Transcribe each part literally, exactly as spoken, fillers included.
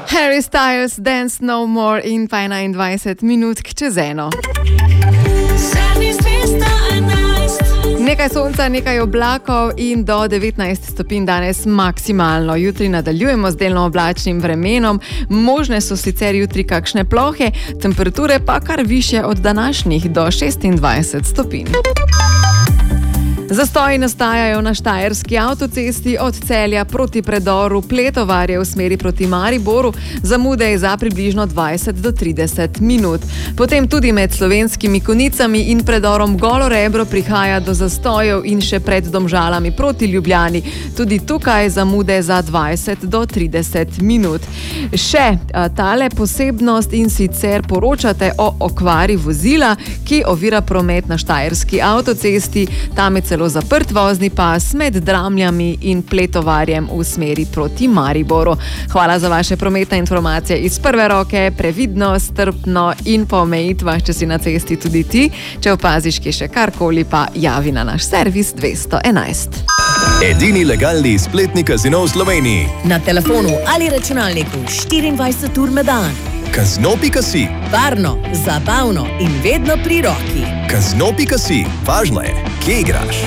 Harry Styles, Dance No More in pa enaindvajset minut čez eno. Nekaj sonca, nekaj oblakov in do devetnajst stopinj danes maksimalno. Jutri nadaljujemo z delno oblačnim vremenom, možne so sicer jutri kakšne plohe, temperature pa kar višje od današnjih do šestindvajset stopinj. Zastoji nastajajo na štajerski avtocesti od Celja proti predoru Pletovarje v smeri proti Mariboru, zamude je za približno dvajset do trideset minut. Potem tudi med Slovenskimi Konicami in predorom Golo Rebro prihaja do zastojev in še pred Domžalami proti Ljubljani. Tudi tukaj zamude za dvajset do trideset minut. Še tale posebnost in sicer poročate o okvari vozila, ki ovira promet na štajerski avtocesti, tam je celo zaprt vozni pas med Dramljami in Pletovarjem v smeri proti Mariboru. Hvala za vaše prometne informacije iz prve roke, previdno, strpno in po omejitvah, če si na cesti tudi ti. Če opaziš, ki še karkoli, pa javi na naš servis dvesto enajst. Edini legalni spletni kazino v Sloveniji. Na telefonu ali računalniku štiriindvajset ur na dan. Kazino pika si. Varno, zabavno in vedno pri roki. Kazino pika si. Važno je, kje igraš.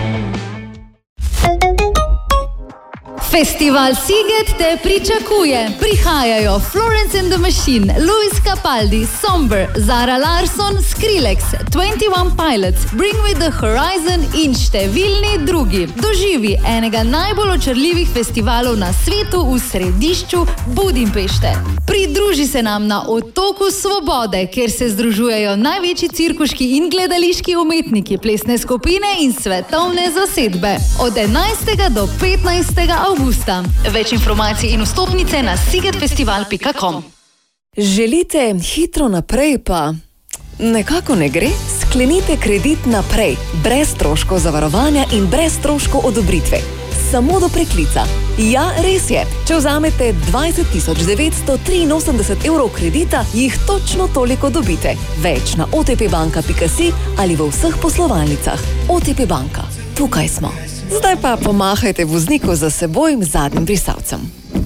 Festival Sziget te pričakuje. Prihajajo Florence and the Machine, Luis Capaldi, Somber, Zara Larsson, Skrillex, twenty one Pilots, Bring Me the Horizon in številni drugi. Doživi enega najbolj očarljivih festivalov na svetu v središču Budimpešte. Pridruži se nam na Otoku Svobode, kjer se združujejo največji cirkuški in gledališki umetniki, plesne skupine in svetovne zasedbe. Od enajstega do petnajstega avgusta. Več informacij in vstopnice na sigetfestival pika com. Želite hitro naprej, pa nekako ne gre? Sklenite kredit naprej, brez stroškov zavarovanja in brez stroškov odobritve. Samo do preklica. Ja, res je. Če vzamete dvajset tisoč devetsto triinosemdeset evrov kredita, jih točno toliko dobite. Več na o te pe banka pika si ali v vseh poslovalnicah. O te pe banka. Tukaj smo. Zdaj pa pomahajte vozniku za seboj zadnjim brisalcem.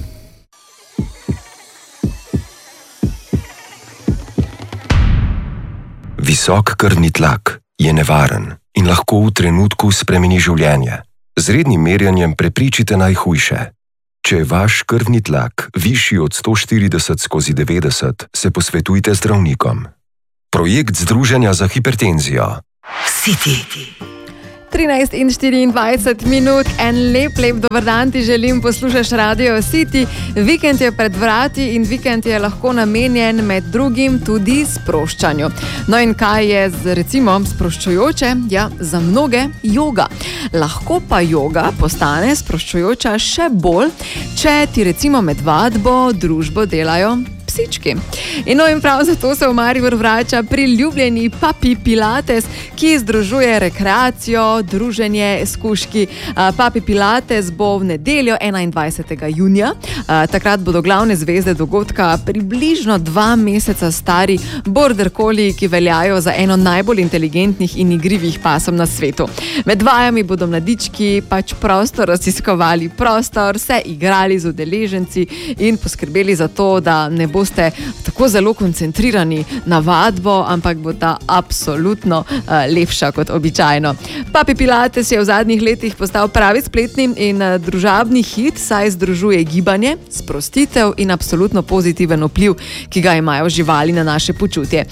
Visok krvni tlak je nevaren in lahko v trenutku spremeni življenje. Z rednim merjenjem prepričite najhujše. Če je vaš krvni tlak višji od sto štirideset skozi devetdeset, se posvetujte z zdravnikom. Projekt Združenja za hipertenzijo. City. trinajst in štiriindvajset minut, en lep, lep dober dan ti želim, poslušaš Radio City. Vikend je pred vrati in vikend je lahko namenjen med drugim tudi sproščanju. No in kaj je z, recimo sproščujoče? Ja, za mnoge joga. Lahko pa joga postane sproščujoča še bolj, če ti recimo med vadbo družbo delajo psički. In no in prav zato se v Maribor vrača priljubljeni Papi Pilates, ki združuje rekreacijo, druženje s kužki. Papi Pilates bo v nedeljo enaindvajsetega junija. Takrat bodo glavne zvezde dogodka približno dva meseca stari border collie, ki veljajo za eno najbolj inteligentnih in igrivih pasem na svetu. Med vajami bodo mladički pač prosto raziskovali prostor, se igrali z udeleženci in poskrbeli za to, da ne boste tako zelo koncentrirani na vadbo, ampak bo ta absolutno uh, lepša kot običajno. Papi Pilates je v zadnjih letih postal pravi spletni in uh, družabni hit, saj združuje gibanje, sprostitev in absolutno pozitiven vpliv, ki ga imajo živali na naše počutje.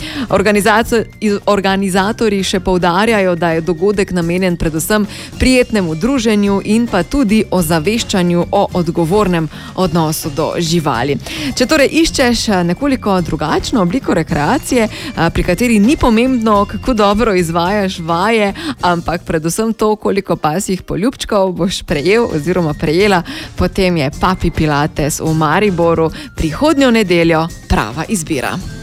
Organizatorji še poudarjajo, da je dogodek namenjen predvsem prijetnemu druženju in pa tudi ozaveščanju o odgovornem odnosu do živali. Če torej iščeš nekoliko drugačno obliko rekreacije, pri kateri ni pomembno, kako dobro izvajaš vaje, ampak predvsem to, koliko pasjih poljubčkov boš prejel oziroma prejela, potem je Papi Pilates v Mariboru prihodnjo nedeljo prava izbira.